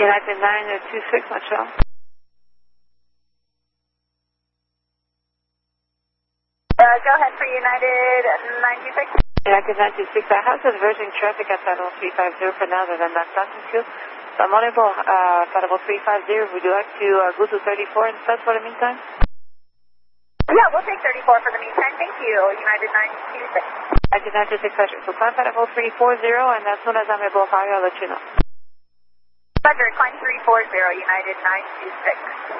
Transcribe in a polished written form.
United 926, Montreal. Go ahead for United 926. United 926, I have diverging traffic at Flight 350 for now that I'm not talking to. So I'm unable, Flight 350, would you like to go to 34 instead for the meantime? Yeah, we'll take 34 for the meantime. Thank you, United 926. United 926, so climb Flight 340, and as soon as I'm able to fire, I'll let you know. Roger, climb 340, United 926.